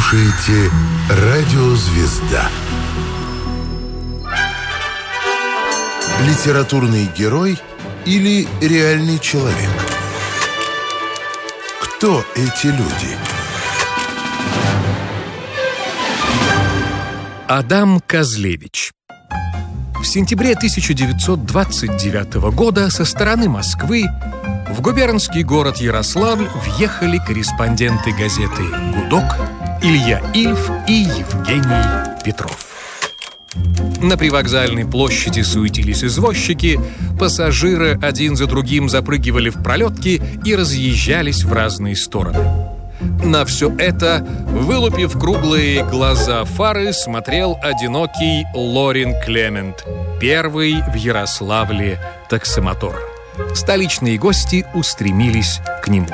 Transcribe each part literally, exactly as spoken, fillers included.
слушаете «Радио Звезда». Литературный герой или реальный человек? Кто эти люди? Адам Козлевич. В сентябре тысяча девятьсот двадцать девятого года со стороны Москвы в губернский город Ярославль въехали корреспонденты газеты «Гудок» Илья Ильф и Евгений Петров. На привокзальной площади суетились извозчики, пассажиры один за другим запрыгивали в пролетки и разъезжались в разные стороны. На все это, вылупив круглые глаза фары, смотрел одинокий Лорин Клемент, первый в Ярославле таксомотор. Столичные гости устремились к нему.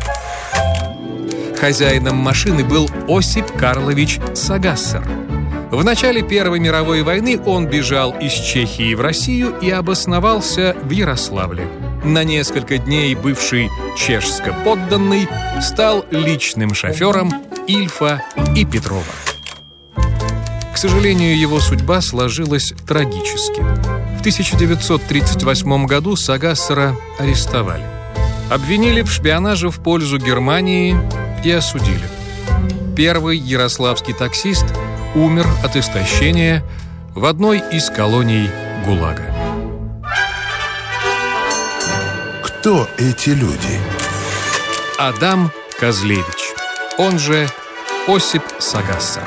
Хозяином машины был Осип Карлович Сагассер. В начале Первой мировой войны он бежал из Чехии в Россию и обосновался в Ярославле. На несколько дней бывший чешско-подданный стал личным шофером Ильфа и Петрова. К сожалению, его судьба сложилась трагически. В тысяча девятьсот тридцать восьмом году Сагассера арестовали. Обвинили в шпионаже в пользу Германии и осудили. Первый ярославский таксист умер от истощения в одной из колоний ГУЛАГа. Кто эти люди? Адам Козлевич, он же Осип Сагассер.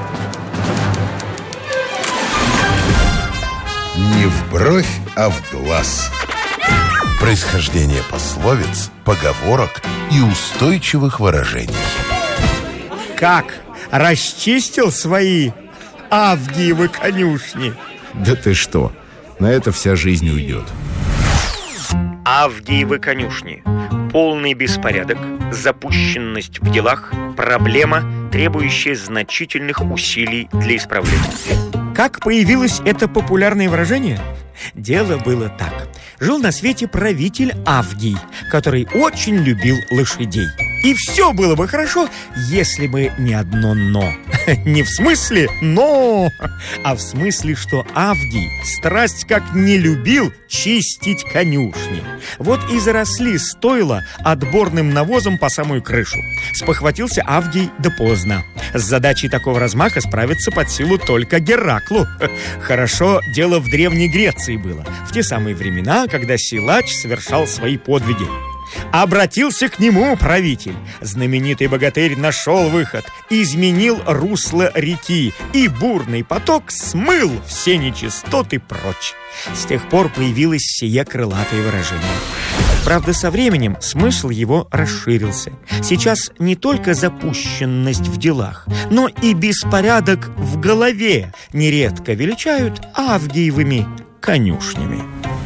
Не в бровь, а в глаз. Происхождение пословиц, поговорок и устойчивых выражений. Как? Расчистил свои Авгиевы конюшни? Да ты что, на это вся жизнь уйдет. Авгиевы конюшни. Полный беспорядок, запущенность в делах, проблема, требующая значительных усилий для исправления. Как появилось это популярное выражение? Дело было так. Жил на свете правитель Авгий, который очень любил лошадей. И все было бы хорошо, если бы не одно «но». Не в смысле «но», а в смысле, что Авгий страсть как не любил чистить конюшни. Вот и заросли стойла отборным навозом по самую крышу. Спохватился Авгий да поздно. С задачей такого размаха справиться под силу только Гераклу. Хорошо дело в Древней Греции было, в те самые времена, когда силач совершал свои подвиги. Обратился к нему правитель. Знаменитый богатырь нашел выход, изменил русло реки, и бурный поток смыл все нечистоты прочь. С тех пор появилось сие крылатое выражение. Правда, со временем смысл его расширился. Сейчас не только запущенность в делах, но и беспорядок в голове нередко величают Авгиевыми конюшнями.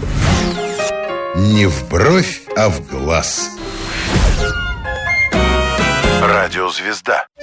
Не в бровь, а в глаз. Радио Звезда.